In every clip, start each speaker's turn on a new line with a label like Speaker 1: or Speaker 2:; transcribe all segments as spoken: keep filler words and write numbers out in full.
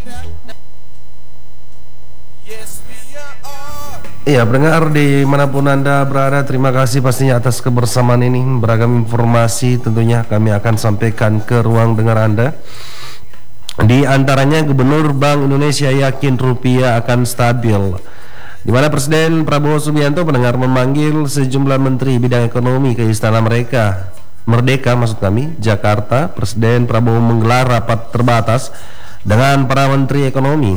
Speaker 1: Iya, pendengar dimanapun Anda berada, terima kasih pastinya atas kebersamaan ini. Beragam informasi tentunya kami akan sampaikan ke ruang dengar Anda. Di antaranya, Gubernur Bank Indonesia yakin rupiah akan stabil. Di mana Presiden Prabowo Subianto mendengar memanggil sejumlah menteri bidang ekonomi ke istana mereka. Merdeka maksud kami, Jakarta. Presiden Prabowo menggelar rapat terbatas dengan para menteri ekonomi.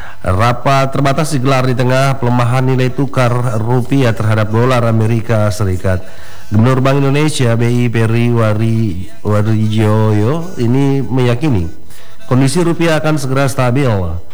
Speaker 1: Rapat terbatas digelar di tengah pelemahan nilai tukar rupiah terhadap dolar Amerika Serikat. Gubernur Bank Indonesia B I Peri Wari, Warijioyo ini meyakini kondisi rupiah akan segera stabil.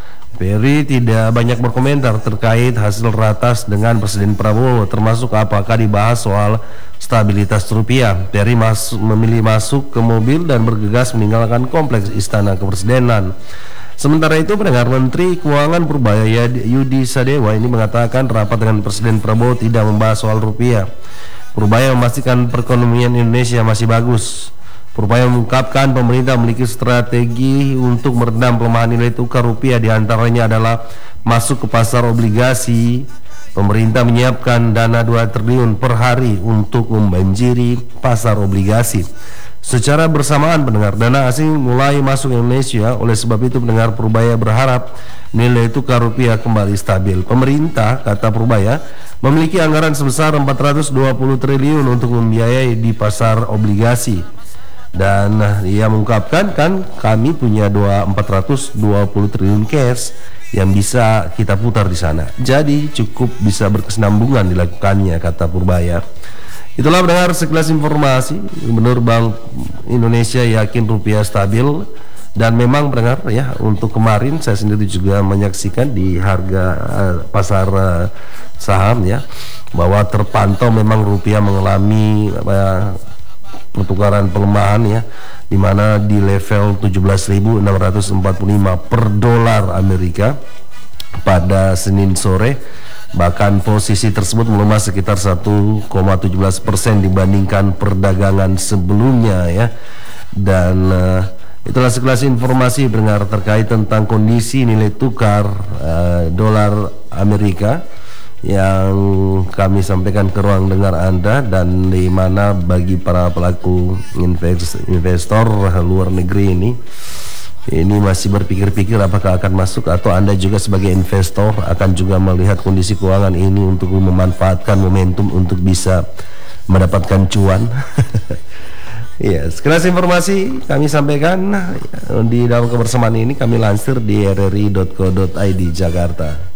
Speaker 1: Peri tidak banyak berkomentar terkait hasil ratas dengan Presiden Prabowo, termasuk apakah dibahas soal stabilitas rupiah. Peri mas memilih masuk ke mobil dan bergegas meninggalkan kompleks Istana Kepresidenan. Sementara itu, pendengar Menteri Keuangan Purbaya Yudi Sadewa ini mengatakan rapat dengan Presiden Prabowo tidak membahas soal rupiah. Purbaya memastikan perekonomian Indonesia masih bagus. Purbaya mengungkapkan pemerintah memiliki strategi untuk meredam pelemahan nilai tukar rupiah, diantaranya adalah masuk ke pasar obligasi. Pemerintah menyiapkan dana dua triliun per hari untuk membanjiri pasar obligasi. Secara bersamaan, pendengar, dana asing mulai masuk Indonesia. Oleh sebab itu, pendengar, Purbaya berharap nilai tukar rupiah kembali stabil. Pemerintah, kata Purbaya, memiliki anggaran sebesar empat ratus dua puluh triliun untuk membiayai di pasar obligasi. Dan ia mengungkapkan, kan kami punya empat ratus dua puluh triliun cash yang bisa kita putar di sana. Jadi cukup bisa berkesinambungan dilakukannya, kata Purbaya. Itulah pendengar sekilas informasi. Gubernur Bank Indonesia yakin rupiah stabil. Dan memang pendengar ya, untuk kemarin saya sendiri juga menyaksikan di harga uh, pasar uh, saham ya, bahwa terpantau memang rupiah mengalami uh, pertukaran pelemahan ya, di mana di level tujuh belas ribu enam ratus empat puluh lima per dolar Amerika pada Senin sore. Bahkan posisi tersebut melemah sekitar satu koma tujuh belas persen dibandingkan perdagangan sebelumnya ya. Dan uh, itulah sekilas informasi pendengar terkait tentang kondisi nilai tukar uh, dolar Amerika yang kami sampaikan ke ruang dengar Anda, dan di mana bagi para pelaku invest, investor luar negeri ini ini masih berpikir-pikir apakah akan masuk, atau Anda juga sebagai investor akan juga melihat kondisi keuangan ini untuk memanfaatkan momentum untuk bisa mendapatkan cuan. Ya, sekilas informasi kami sampaikan di dalam kebersamaan ini, kami lansir di r r i dot co dot i d Jakarta.